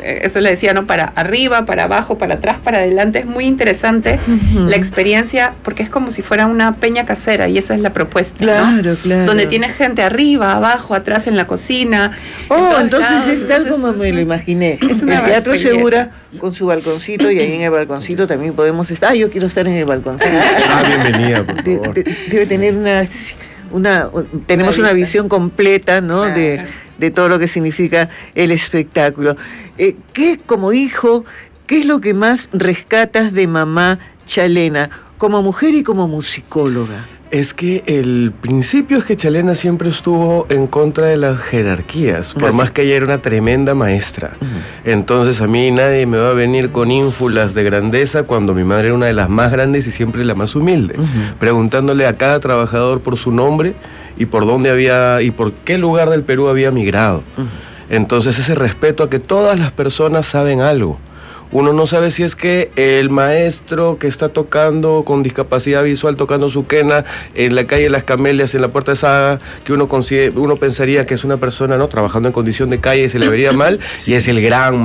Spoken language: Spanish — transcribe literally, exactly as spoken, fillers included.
eso le decía, ¿no? Para arriba, para abajo, para atrás, para adelante. Es muy interesante uh-huh. la experiencia, porque es como si fuera una peña casera, y esa es la propuesta, claro, ¿no? Claro. Donde tiene gente arriba, abajo, atrás en la cocina. Oh, entonces lados. Es tal como entonces, me lo imaginé. Es una el Teatro belleza. Segura con su balconcito, y ahí en el balconcito también podemos estar. Ah, yo quiero estar en el balconcito. Ah, bienvenida, por favor. De, de, debe tener una... una tenemos una, una visión completa, ¿no? Claro. De, de todo lo que significa el espectáculo. Eh, ¿Qué, como hijo, qué es lo que más rescatas de mamá Chalena, como mujer y como musicóloga? Es que el principio es que Chalena siempre estuvo en contra de las jerarquías, por Así. más que ella era una tremenda maestra. Uh-huh. Entonces a mí nadie me va a venir con ínfulas de grandeza cuando mi madre era una de las más grandes y siempre la más humilde, uh-huh. preguntándole a cada trabajador por su nombre y por dónde había y por qué lugar del Perú había migrado. Uh-huh. Entonces ese respeto a que todas las personas saben algo. Uno no sabe si es que el maestro que está tocando con discapacidad visual, tocando su quena en la calle Las Camelias, en la Puerta de Saga, que uno, consigue, uno pensaría que es una persona, ¿no?, trabajando en condición de calle y se le vería mal, y es el gran